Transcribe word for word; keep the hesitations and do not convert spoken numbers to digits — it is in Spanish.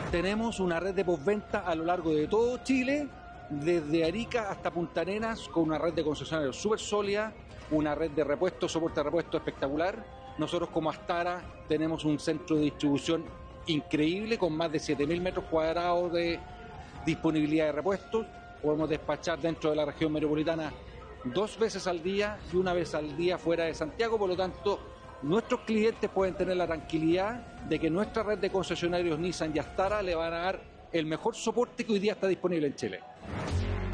Tenemos una red de postventa a lo largo de todo Chile, desde Arica hasta Punta Arenas, con una red de concesionarios súper sólida, una red de repuestos, soporte de repuestos espectacular. Nosotros como Astara tenemos un centro de distribución increíble con más de siete mil metros cuadrados de disponibilidad de repuestos. Podemos despachar dentro de la región metropolitana dos veces al día y una vez al día fuera de Santiago. Por lo tanto, nuestros clientes pueden tener la tranquilidad de que nuestra red de concesionarios Nissan y Astara le van a dar el mejor soporte que hoy día está disponible en Chile.